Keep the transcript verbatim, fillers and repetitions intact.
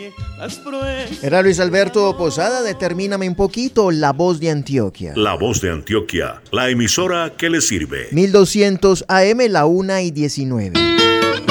las proezas. Era Luis Alberto Posada de Termíname un poquito, La Voz de Antioquia. La Voz de Antioquia, la emisora que le sirve. mil doscientos A M, la una y diecinueve.